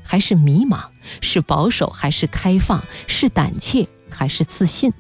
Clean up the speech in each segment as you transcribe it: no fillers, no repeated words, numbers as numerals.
还是迷茫？是保守还是开放？是胆怯还是自信？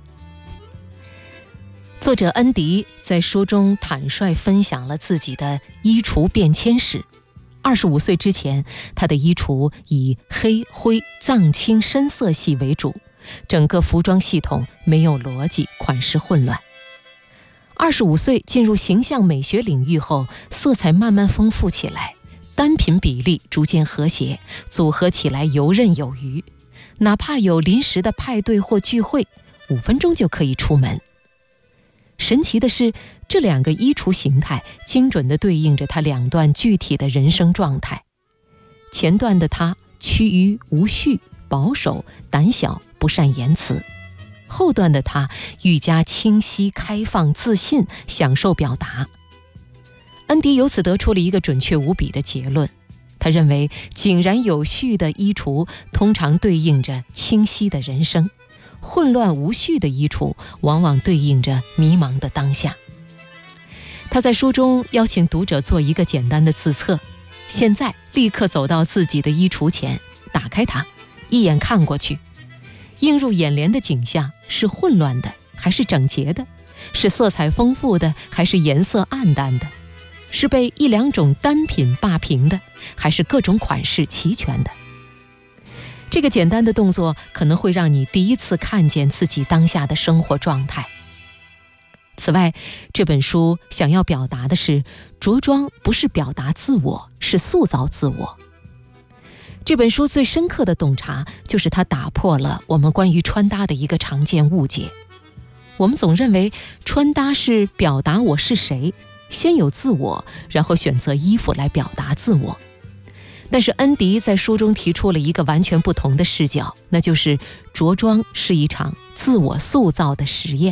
作者恩迪在书中坦率分享了自己的衣橱变迁史。25岁之前，他的衣橱以黑、灰、藏青、深色系为主，整个服装系统没有逻辑，款式混乱。25岁进入形象美学领域后，色彩慢慢丰富起来，单品比例逐渐和谐，组合起来游刃有余。哪怕有临时的派对或聚会，5分钟就可以出门。神奇的是，这2个衣橱形态精准地对应着他2段具体的人生状态。前段的他趋于无序、保守、胆小、不善言辞；后段的他愈加清晰、开放、自信，享受表达。恩迪由此得出了一个准确无比的结论，他认为井然有序的衣橱通常对应着清晰的人生，混乱无序的衣橱往往对应着迷茫的当下。他在书中邀请读者做一个简单的自测，现在立刻走到自己的衣橱前，打开它，一眼看过去，映入眼帘的景象是混乱的还是整洁的？是色彩丰富的还是颜色暗淡的？是被1-2种单品霸屏的，还是各种款式齐全的？这个简单的动作可能会让你第一次看见自己当下的生活状态。此外，这本书想要表达的是，着装不是表达自我，是塑造自我。这本书最深刻的洞察，就是它打破了我们关于穿搭的一个常见误解。我们总认为穿搭是表达我是谁，先有自我，然后选择衣服来表达自我。但是恩迪在书中提出了一个完全不同的视角，那就是着装是一场自我塑造的实验。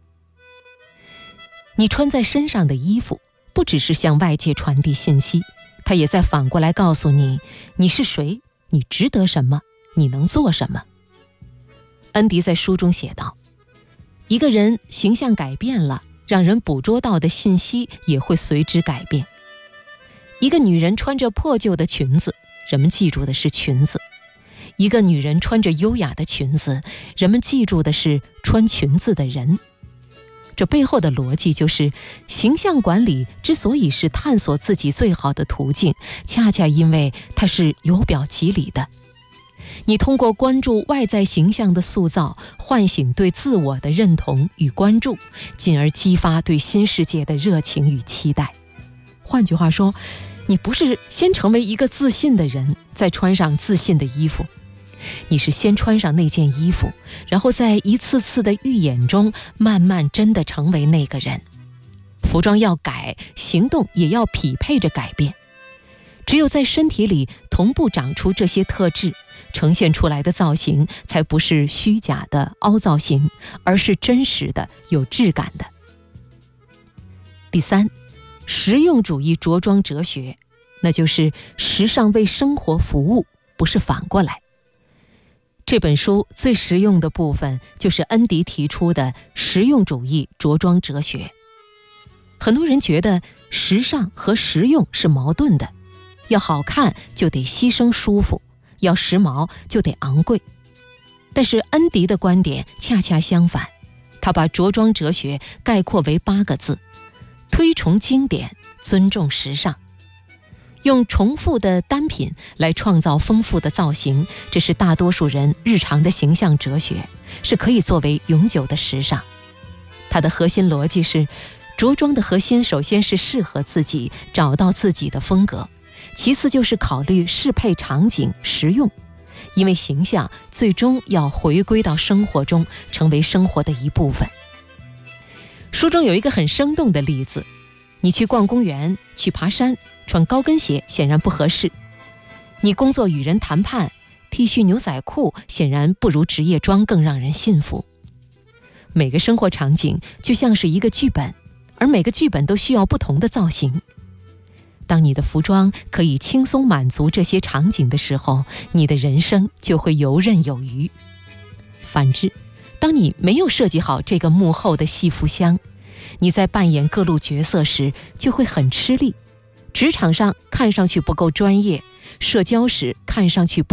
你穿在身上的衣服不只是向外界传递信息，它也在反过来告诉你，你是谁，你值得什么，你能做什么。恩迪在书中写道，一个人形象改变了，让人捕捉到的信息也会随之改变。一个女人穿着破旧的裙子，人们记住的是裙子；一个女人穿着优雅的裙子，人们记住的是穿裙子的人。这背后的逻辑就是，形象管理之所以是探索自己最好的途径，恰恰因为它是由表及里的。你通过关注外在形象的塑造，唤醒对自我的认同与关注，进而激发对新世界的热情与期待。换句话说，你不是先成为一个自信的人，再穿上自信的衣服，你是先穿上那件衣服，然后在一次次的预演中，慢慢真的成为那个人。服装要改，行动也要匹配着改变。只有在身体里同步长出这些特质，呈现出来的造型才不是虚假的凹造型，而是真实的、有质感的。第3，实用主义着装哲学，那就是时尚为生活服务，不是反过来。这本书最实用的部分就是恩迪提出的实用主义着装哲学。很多人觉得时尚和实用是矛盾的，要好看就得牺牲舒服，要时髦就得昂贵。但是恩迪的观点恰恰相反，他把着装哲学概括为8个字：推崇经典，尊重时尚。用重复的单品来创造丰富的造型，这是大多数人日常的形象哲学，是可以作为永久的时尚。它的核心逻辑是，着装的核心首先是适合自己，找到自己的风格，其次就是考虑适配场景、实用，因为形象最终要回归到生活中，成为生活的一部分。书中有一个很生动的例子，你去逛公园，去爬山，穿高跟鞋显然不合适；你工作与人谈判，T 恤牛仔裤显然不如职业装更让人信服。每个生活场景就像是一个剧本，而每个剧本都需要不同的造型。当你的服装可以轻松满足这些场景的时候，你的人生就会游刃有余。反之，当你没有设计好这个幕后的戏服箱，你在扮演各路角色时就会很吃力，职场上看上去不够专业，社交时看上去不